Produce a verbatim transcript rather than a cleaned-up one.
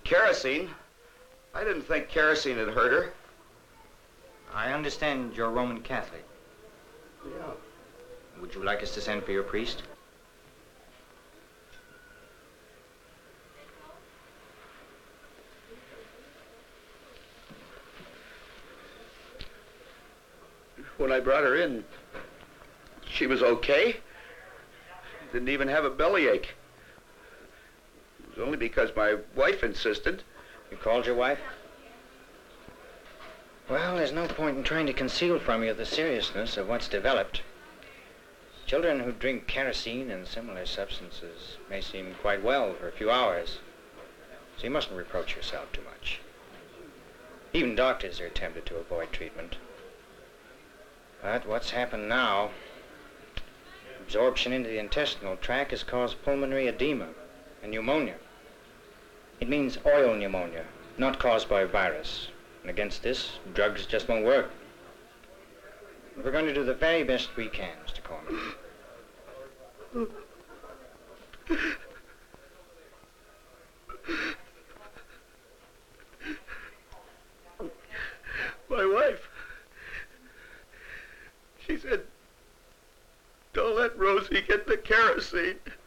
Kerosene? I didn't think kerosene had hurt her. I understand you're Roman Catholic. Yeah. Would you like us to send for your priest? When I brought her in, she was okay. Didn't even have a bellyache. It was only because my wife insisted. You called your wife? Well, there's no point in trying to conceal from you the seriousness of what's developed. Children who drink kerosene and similar substances may seem quite well for a few hours, so you mustn't reproach yourself too much. Even doctors are tempted to avoid treatment. But what's happened now, absorption into the intestinal tract has caused pulmonary edema and pneumonia. It means oil pneumonia, not caused by a virus. And against this, drugs just won't work. We're going to do the very best we can, Mister Corman. My wife, she said, don't let Rosie get the kerosene.